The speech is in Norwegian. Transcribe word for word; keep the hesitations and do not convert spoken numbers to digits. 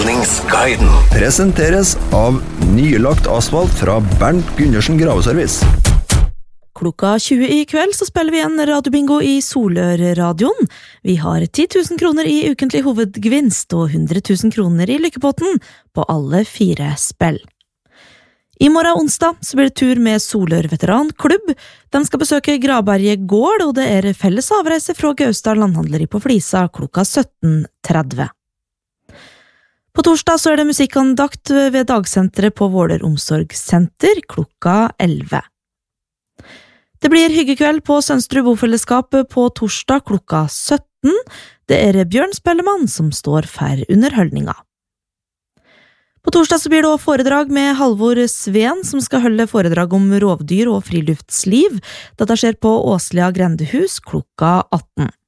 Underholdningsguiden presenteres av nylagt asfalt fra Bernt Gundersen Graveservice. Klokka tjue i kveld så spiller vi en radiobingo i Solør-radioen. Vi har ti tusen kroner i ukentlig hovedgevinst og hundre tusen kroner i lykkepotten på alle fire spill. I morgen onsdag så blir det tur med Solør Veteranklubb. De skal besøke Graberget gård, og det er felles avreise fra Gaustad Landhandleri på Flisa klokka sytten tretti. På torsdag så er det musikkandakt ved dagsenteret på Våler Omsorgssenter klokka elleve. Det blir hyggekveld på Sønsterud Bofellesskap på torsdag klokka sytten. Det er Bjørn Spellemann som står for underholdninga. På torsdag så blir det også foredrag med Halvor Sveen, som skal holde foredrag om rovdyr og friluftsliv. Dette skjer på Åslia Grendehus klokka atten.